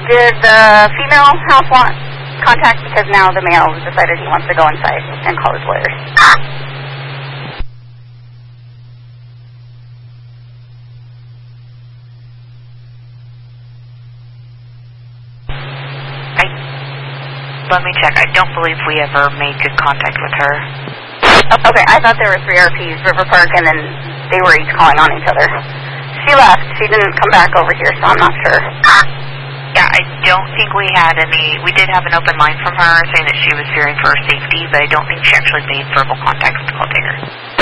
Did the female house want contact? Because now the male has decided he wants to go inside and call his lawyers. Let me check. I don't believe we ever made good contact with her. Okay, I thought there were 3 RPs, River Park, and then they were each calling on each other. She left. She didn't come back over here, so I'm not sure. Yeah, I don't think we had any. We did have an open line from her saying that she was fearing for her safety, but I don't think she actually made verbal contact with the call taker.